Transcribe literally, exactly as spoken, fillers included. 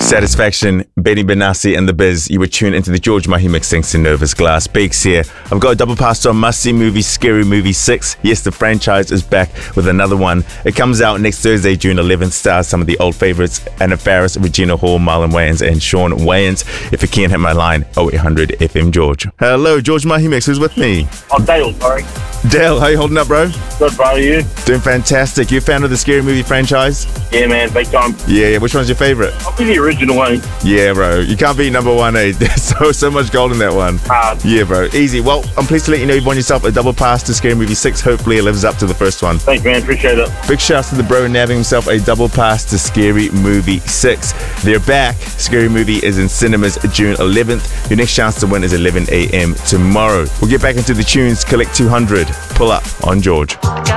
Satisfaction, Benny Benassi and the Biz. You were tuned into the George Mahi mixing Synovus Glass. Beaks here. I've got a double pass to a must-see movie, Scary Movie six. Yes, the franchise is back with another one. It comes out next Thursday, June eleventh. Stars some of the old favourites: Anna Faris, Regina Hall, Marlon Wayans and Sean Wayans. If you can't hit my line, oh eight hundred F M George. Hello, George Mahi mix. Who's with me? Oh, Dale, sorry. Dale, how you holding up, bro? Good, bro. You? Doing fantastic. You a fan of the Scary Movie franchise? Yeah, man. Big time. Yeah, yeah. Which one's your favourite? I'll be the original one. Yeah, bro. You can't beat number one, eh? There's so, so much gold in that one. Hard. Yeah, bro. Easy. Well, I'm pleased to let you know you've won yourself a double pass to Scary Movie six. Hopefully it lives up to the first one. Thanks, man. Appreciate it. Big shouts to the bro nabbing himself a double pass to Scary Movie six. They're back. Scary Movie is in cinemas June eleventh. Your next chance to win is eleven a m tomorrow. We'll get back into the tunes. Collect two hundred. Pull up on George.